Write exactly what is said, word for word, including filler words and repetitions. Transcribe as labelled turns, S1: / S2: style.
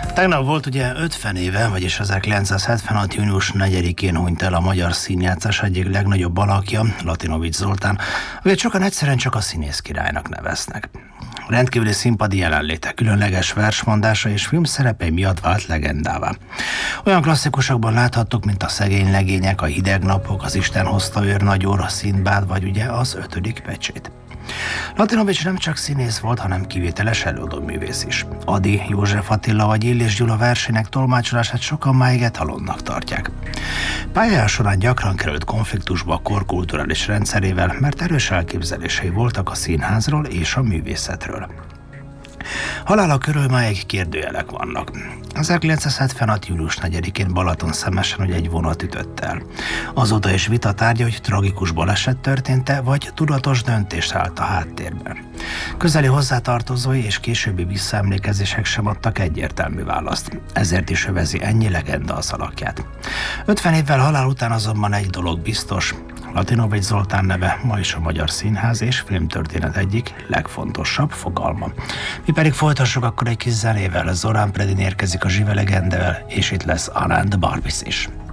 S1: Tegnap volt ugye ötven éve, vagyis ezerkilencszázhetvenhat. június negyedikén hunyt el a magyar színjátszás egyik legnagyobb alakja, Latinovics Zoltán, akit sokan egyszerűen csak a színész királynak neveznek. Rendkívüli színpadi jelenléte, különleges versmondása és filmszerepei miatt vált legendává. Olyan klasszikusokban láthattuk, mint a Szegény legények, a Hideg napok, az Isten hozta őrnagyúr, a Szindbád vagy ugye az Ötödik pecsét. Latinovics nem csak színész volt, hanem kivételes előadóművész is. Ady, József Attila vagy Illés Gyula versének tolmácsolását sokan máig etalonnak tartják. Pályája során gyakran került konfliktusba a kor kulturális rendszerével, mert erős elképzelései voltak a színházról és a művészetről. Halála körül máig kérdőjelek vannak. ezerkilencszázhetvenhat. június negyedikén Balatonszemesen ugye egy vonat ütött el. Azóta is vita tárgya, hogy tragikus baleset történt-e, vagy tudatos döntés állt a háttérben. Közeli hozzátartozói és későbbi visszaemlékezések sem adtak egyértelmű választ. Ezért is övezi ennyi legenda az alakját. ötven évvel halál után azonban egy dolog biztos: Latinovics Zoltán neve ma is a magyar színház és filmtörténet egyik legfontosabb fogalma. Mi pedig folytassuk akkor egy kis zenével. Zoran Predin érkezik a Zsive legendával, és itt lesz Anand Barbis is.